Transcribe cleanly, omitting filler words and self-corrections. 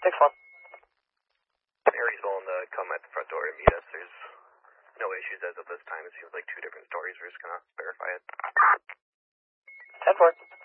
Takes one. Harry's willing to come at the front door to meet us. There's no issues as of this time. It seems like two different stories. We're just going to verify it. 10-4.